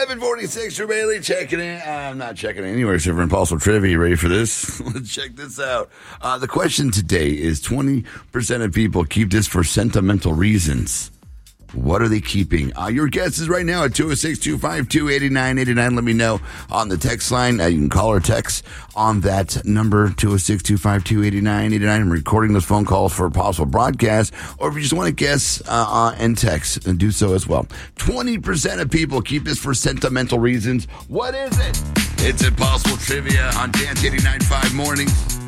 746 for Bailey checking in. I'm not checking in anywhere except for Impossible Trivia. You ready for this? Let's check this out. The question today is 20% of people keep this for sentimental reasons. What are they keeping? Your guess is right now at 206-252-8989. Let me know on the text line. You can call or text on that number, 206-252-8989. I'm recording those phone calls for a possible broadcast. Or if you just want to guess and text, and do so as well. 20% of people keep this for sentimental reasons. What is it? It's Impossible Trivia on Dance 89.5 Mornings.